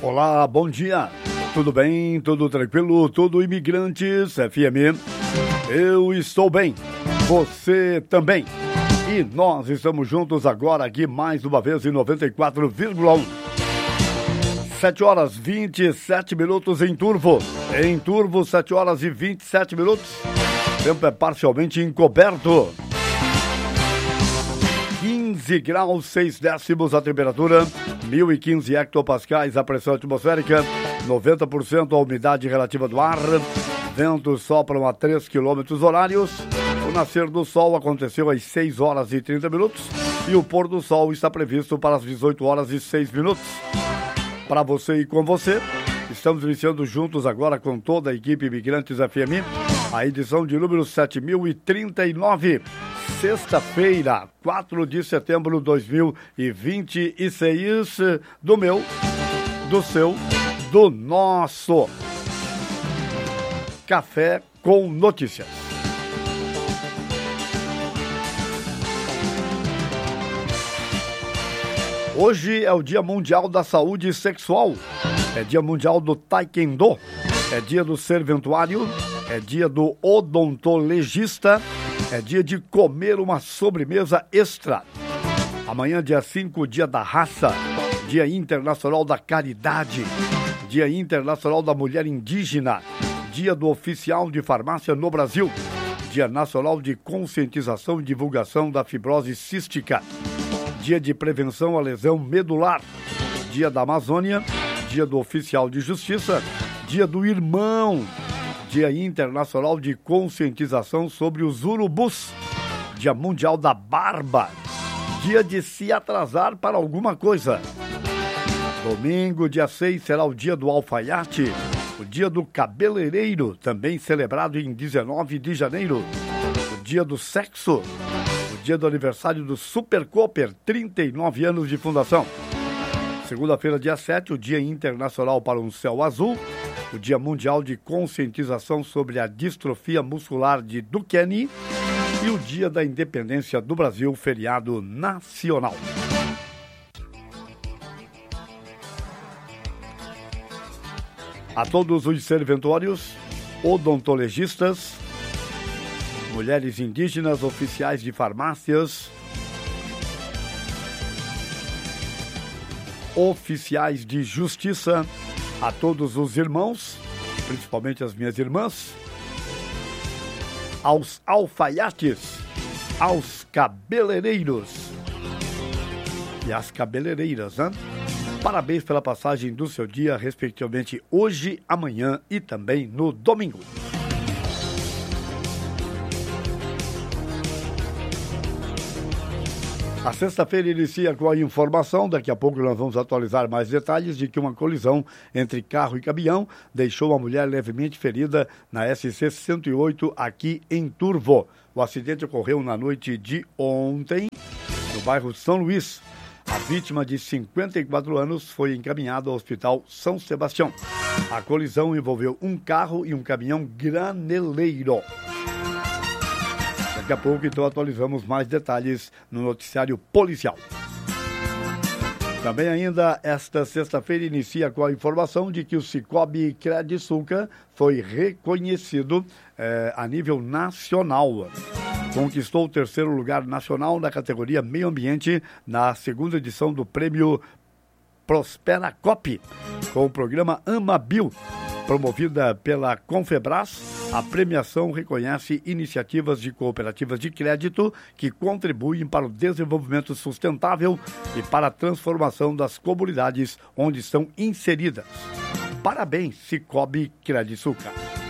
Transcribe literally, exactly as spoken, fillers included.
Olá, bom dia. Tudo bem? Tudo tranquilo? Tudo imigrantes F M. Eu estou bem. Você também. E nós estamos juntos agora aqui mais uma vez em noventa e quatro vírgula um. sete horas e vinte e sete minutos em Turvo. Em Turvo, sete horas e vinte e sete minutos. O tempo é parcialmente encoberto. quinze graus, seis décimos a temperatura, mil e quinze hectopascais a pressão atmosférica, noventa por cento a umidade relativa do ar, ventos sopram a três quilômetros horários. O nascer do sol aconteceu às seis horas e trinta minutos e o pôr do sol está previsto para as dezoito horas e seis minutos. Para você e com você, estamos iniciando juntos agora com toda a equipe Imigrantes F M, a edição de número sete mil e trinta e nove, sexta-feira, quatro de setembro de dois mil e vinte e seis, do meu, do seu, do nosso Café com Notícias. Hoje é o Dia Mundial da Saúde Sexual, é Dia Mundial do Taekwondo, é Dia do Serventuário, é Dia do Odontologista, é dia de comer uma sobremesa extra. Amanhã, dia cinco, Dia da Raça, Dia Internacional da Caridade, Dia Internacional da Mulher Indígena, Dia do Oficial de Farmácia no Brasil, Dia Nacional de Conscientização e Divulgação da Fibrose Cística, Dia de Prevenção à Lesão Medular, Dia da Amazônia, Dia do Oficial de Justiça, Dia do Irmão, Dia Internacional de Conscientização sobre os Urubus, Dia Mundial da Barba, Dia de se atrasar para alguma coisa. Domingo, dia seis, será o Dia do Alfaiate, o Dia do Cabeleireiro, também celebrado em dezenove de janeiro, o Dia do Sexo, dia do aniversário do Super Cooper, trinta e nove anos de fundação. Segunda-feira, dia sete, o Dia Internacional para um Céu Azul, o Dia Mundial de Conscientização sobre a Distrofia Muscular de Duchenne e o Dia da Independência do Brasil, feriado nacional. A todos os serventuários, odontologistas, mulheres indígenas, oficiais de farmácias, oficiais de justiça, a todos os irmãos, principalmente as minhas irmãs, aos alfaiates, aos cabeleireiros e às cabeleireiras, né? Parabéns pela passagem do seu dia, respectivamente hoje, amanhã e também no domingo. A sexta-feira inicia com a informação, daqui a pouco nós vamos atualizar mais detalhes, de que uma colisão entre carro e caminhão deixou uma mulher levemente ferida na S C cento e oito aqui em Turvo. O acidente ocorreu na noite de ontem, no bairro São Luís. A vítima, de cinquenta e quatro anos, foi encaminhada ao Hospital São Sebastião. A colisão envolveu um carro e um caminhão graneleiro. Daqui a pouco, então, atualizamos mais detalhes no noticiário policial. Também ainda, esta sexta-feira, inicia com a informação de que o Cicobi Credisulca foi reconhecido eh, a nível nacional. Conquistou o terceiro lugar nacional na categoria Meio Ambiente na segunda edição do Prêmio Prospera Cop, com o programa Amabil. Promovida pela Confebras, a premiação reconhece iniciativas de cooperativas de crédito que contribuem para o desenvolvimento sustentável e para a transformação das comunidades onde estão inseridas. Parabéns, Cicobi Credisulca.